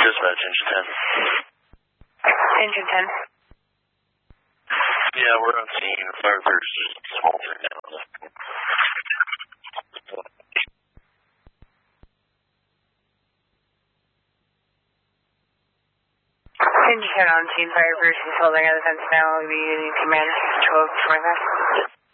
Dispatch, engine 10. Engine 10. Yeah, we're on scene. Fire first, just smoldering down. Engine 10 on scene. Fire first is holding out the fence now. We'll be using command 1225.